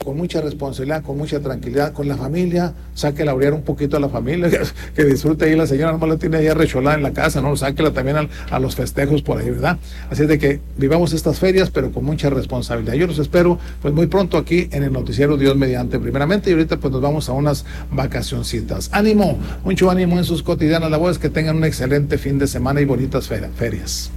con mucha responsabilidad, con mucha tranquilidad, con la familia. Saque a laurear un poquito a la familia, que disfrute ahí. La señora nomás la tiene ahí recholada en la casa, ¿no? Sáquela también a los festejos por ahí, ¿verdad? Así es de que vivamos estas ferias, pero con mucha responsabilidad. Yo los espero pues muy pronto aquí en el noticiero Dios mediante primeramente, y ahorita pues nos vamos a unas vacacioncitas. Ánimo, mucho ánimo en sus cotidianas labores, que tengan un excelente fin de semana y bonitas ferias.